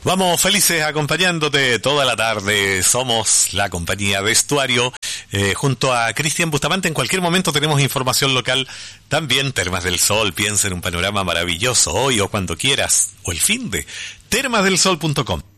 Vamos felices acompañándote toda la tarde. Somos la compañía Vestuario. Junto a Cristian Bustamante, en cualquier momento tenemos información local. También Termas del Sol. Piensa en un panorama maravilloso hoy o cuando quieras. O el fin de termasdelsol.com.